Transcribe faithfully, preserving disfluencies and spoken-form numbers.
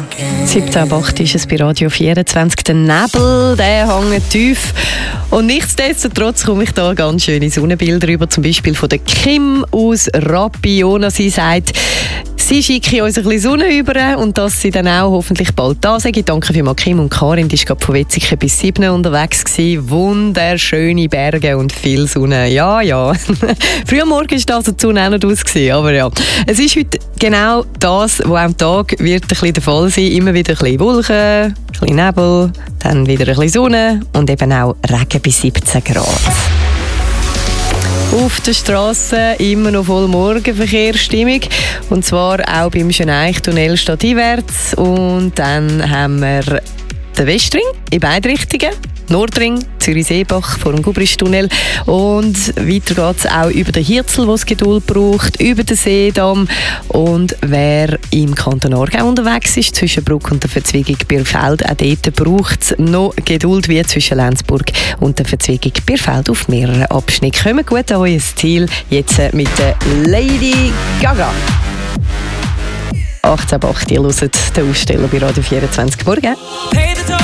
siebzehn Uhr acht ist es bei Radio vierundzwanzig. Der Nebel, der hängt tief. Und nichtsdestotrotz komme ich da ganz schöne Sonnenbilder über, zum Beispiel von der Kim aus Rapiona. Sie sagt, sie schicke uns ein bisschen Sonne über und dass sie dann auch hoffentlich bald da sind. Danke vielmals Kim und Karin, die war von Wetzikon bis sieben unterwegs gewesen. Wunderschöne Berge und viel Sonne. Ja, ja. Früh am Morgen war also die Sonne auch nicht aus gewesen, aber ja. Es ist heute genau das, was am Tag wird ein bisschen der Fall sein. Immer wieder ein bisschen Wolken, ein bisschen Nebel, dann wieder ein bisschen Sonne und eben auch Regen bis siebzehn Grad. Auf der Straße immer noch voll Morgenverkehrsstimmung. Und zwar auch beim Schöneichtunnel stadteinwärts. Und dann haben wir den Westring in beide Richtungen. Nordring, Zürich-Seebach vor dem Gubristunnel. Und weiter geht es auch über den Hirzel, wo es Geduld braucht, über den Seedamm. Und wer im Kanton Aargau unterwegs ist, zwischen Bruck und der Verzweigung Bierfeld, auch dort braucht es noch Geduld, wie zwischen Lenzburg und der Verzweigung Bierfeld auf mehreren Abschnitten. Kommt gut an euer Ziel, jetzt mit der Lady Gaga. achtzehn Uhr acht, ihr hört den Aussteller bei Radio vierundzwanzig. Morgen.